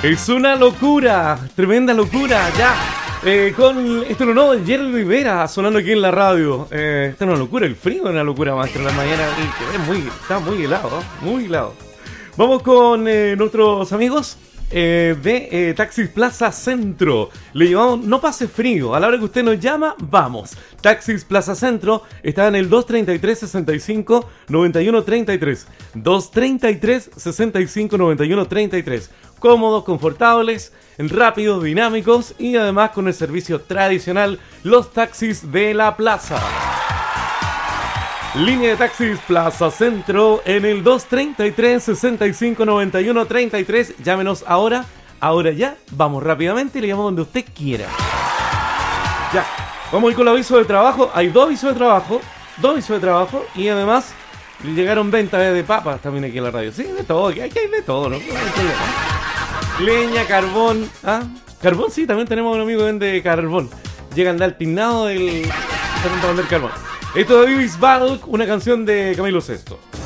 Es una locura, tremenda locura, ya. Con esto lo nuevo de Jerry Rivera sonando aquí en la radio. Esta es una locura, el frío es una locura, maestro. En la mañana está muy helado, muy helado. Vamos con nuestros amigos de Taxis Plaza Centro. Le llevamos No Pase Frío. A la hora que usted nos llama, vamos. Taxis Plaza Centro está en el 233-65-9133. 233-65-9133. Cómodos, confortables, rápidos, dinámicos y además con el servicio tradicional, los taxis de la plaza. Línea de taxis Plaza Centro en el 233-65-9133. Llámenos ahora ya, vamos rápidamente y le llamamos donde usted quiera. Ya, vamos a ir con el aviso de trabajo. Hay dos avisos de trabajo y además llegaron ventas de papas también aquí en la radio. Sí, de todo, aquí hay de todo, ¿no? Leña, carbón. Carbón, sí, también tenemos un amigo que vende carbón. Llegan del tignado del... también para vender carbón. Esto de Bisbalk, una canción de Camilo Sesto.